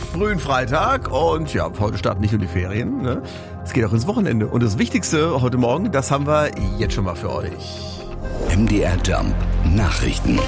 frühen Freitag und ja, heute starten nicht nur die Ferien, ne? Es geht auch ins Wochenende und das Wichtigste heute Morgen, das haben wir jetzt schon mal für euch. MDR Jump Nachrichten.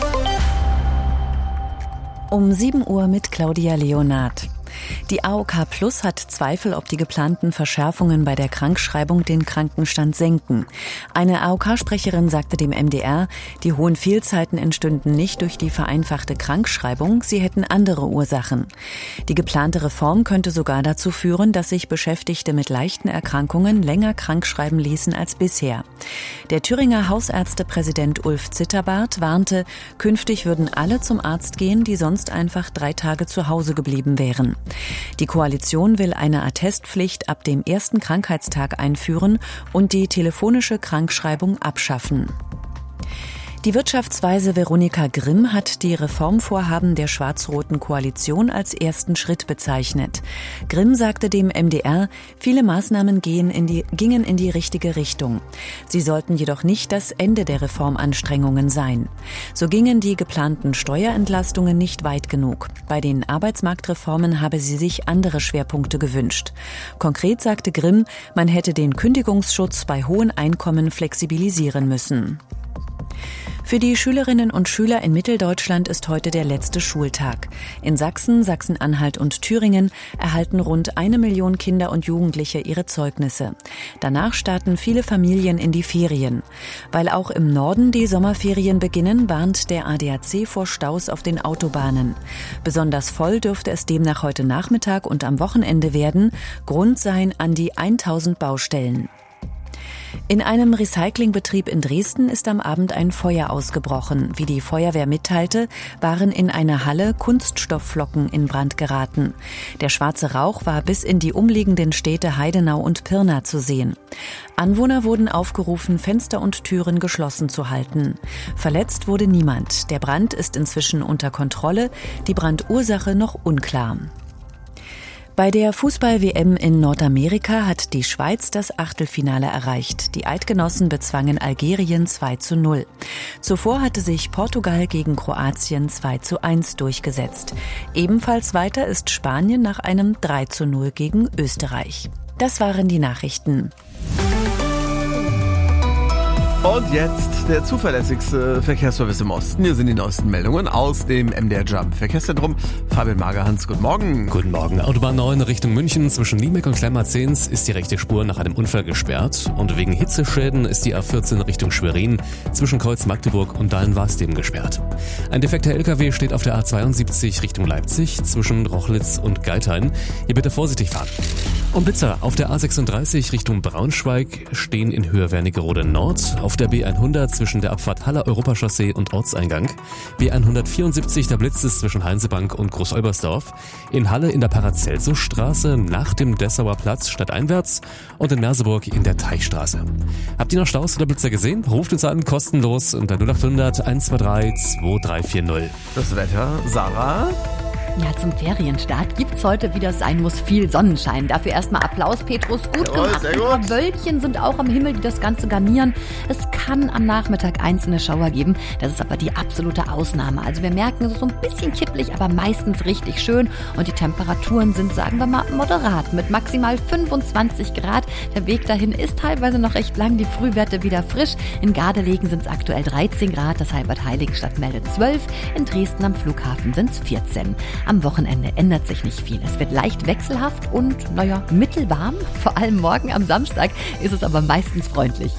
Um 7 Uhr mit Claudia Leonard. Die AOK Plus hat Zweifel, ob die geplanten Verschärfungen bei der Krankschreibung den Krankenstand senken. Eine AOK-Sprecherin sagte dem MDR, die hohen Fehlzeiten entstünden nicht durch die vereinfachte Krankschreibung, sie hätten andere Ursachen. Die geplante Reform könnte sogar dazu führen, dass sich Beschäftigte mit leichten Erkrankungen länger krankschreiben ließen als bisher. Der Thüringer Hausärztepräsident Ulf Zitterbart warnte, künftig würden alle zum Arzt gehen, die sonst einfach 3 Tage zu Hause geblieben wären. Die Koalition will eine Attestpflicht ab dem ersten Krankheitstag einführen und die telefonische Krankschreibung abschaffen. Die Wirtschaftsweise Veronika Grimm hat die Reformvorhaben der schwarz-roten Koalition als ersten Schritt bezeichnet. Grimm sagte dem MDR, viele Maßnahmen gingen in die richtige Richtung. Sie sollten jedoch nicht das Ende der Reformanstrengungen sein. So gingen die geplanten Steuerentlastungen nicht weit genug. Bei den Arbeitsmarktreformen habe sie sich andere Schwerpunkte gewünscht. Konkret sagte Grimm, man hätte den Kündigungsschutz bei hohen Einkommen flexibilisieren müssen. Für die Schülerinnen und Schüler in Mitteldeutschland ist heute der letzte Schultag. In Sachsen, Sachsen-Anhalt und Thüringen erhalten rund 1 Million Kinder und Jugendliche ihre Zeugnisse. Danach starten viele Familien in die Ferien. Weil auch im Norden die Sommerferien beginnen, warnt der ADAC vor Staus auf den Autobahnen. Besonders voll dürfte es demnach heute Nachmittag und am Wochenende werden. Grund seien an die 1000 Baustellen. In einem Recyclingbetrieb in Dresden ist am Abend ein Feuer ausgebrochen. Wie die Feuerwehr mitteilte, waren in einer Halle Kunststoffflocken in Brand geraten. Der schwarze Rauch war bis in die umliegenden Städte Heidenau und Pirna zu sehen. Anwohner wurden aufgerufen, Fenster und Türen geschlossen zu halten. Verletzt wurde niemand. Der Brand ist inzwischen unter Kontrolle, die Brandursache noch unklar. Bei der Fußball-WM in Nordamerika hat die Schweiz das Achtelfinale erreicht. Die Eidgenossen bezwangen Algerien 2:0. Zuvor hatte sich Portugal gegen Kroatien 2:1 durchgesetzt. Ebenfalls weiter ist Spanien nach einem 3:0 gegen Österreich. Das waren die Nachrichten. Und jetzt der zuverlässigste Verkehrsservice im Osten. Hier sind die neuesten Meldungen aus dem MDR Jump Verkehrszentrum. Fabian Magerhans, guten Morgen. Guten Morgen. Autobahn 9 Richtung München zwischen Niemeck und Kleinmarzens ist die rechte Spur nach einem Unfall gesperrt. Und wegen Hitzeschäden ist die A14 Richtung Schwerin zwischen Kreuz Magdeburg und Dahlen-Warstetten gesperrt. Ein defekter LKW steht auf der A72 Richtung Leipzig zwischen Rochlitz und Geithain. Hier bitte vorsichtig fahren. Und Blitzer auf der A36 Richtung Braunschweig stehen in Höhe Wernigerode Nord. Auf der B100 zwischen der Abfahrt Haller Europachaussee und Ortseingang. B174, da blitzt es zwischen Heinsebank und Groß-Olbersdorf. In Halle in der Paracelsus-Straße nach dem Dessauer Platz stadteinwärts und in Merseburg in der Teichstraße. Habt ihr noch Staus oder Blitzer gesehen? Ruft uns an, kostenlos unter 0800 123 2340. Das Wetter, Sarah? Ja, zum Ferienstart gibt's heute, wie das sein muss, viel Sonnenschein. Dafür erstmal Applaus, Petrus. Gut gemacht. Sehr gut. Ein paar Wölkchen sind auch am Himmel, die das Ganze garnieren. Es kann am Nachmittag einzelne Schauer geben. Das ist aber die absolute Ausnahme. Also wir merken, es ist so ein bisschen kipplig, aber meistens richtig schön. Und die Temperaturen sind, sagen wir mal, moderat mit maximal 25 Grad. Der Weg dahin ist teilweise noch recht lang, die Frühwerte wieder frisch. In Gardelegen sind es aktuell 13 Grad, das Halbert-Heiligenstadt meldet 12. In Dresden am Flughafen sind es 14. Am Wochenende ändert sich nicht viel. Es wird leicht wechselhaft und, mittelwarm. Vor allem morgen am Samstag ist es aber meistens freundlich.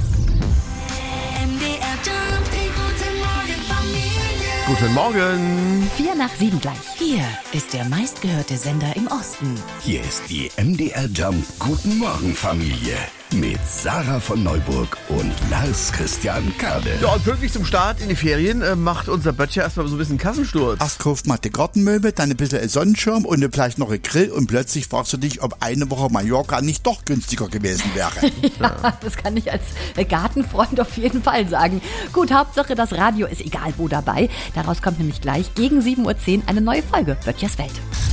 Guten Morgen. 6:45 gleich. Hier ist der meistgehörte Sender im Osten. Hier ist die MDR Jump Guten Morgen Familie mit Sarah von Neuburg und Lars Christian Kade. Ja, und pünktlich zum Start in die Ferien macht unser Böttcher erstmal so ein bisschen Kassensturz. Erst kauft man die Gartenmöbel, dann ein bisschen ein Sonnenschirm und vielleicht noch ein Grill und plötzlich fragst du dich, ob eine Woche Mallorca nicht doch günstiger gewesen wäre. Ja, das kann ich als Gartenfreund auf jeden Fall sagen. Gut, Hauptsache das Radio ist egal wo dabei. Daraus kommt nämlich gleich gegen 7:10 Uhr eine neue Folge Böttchers Welt.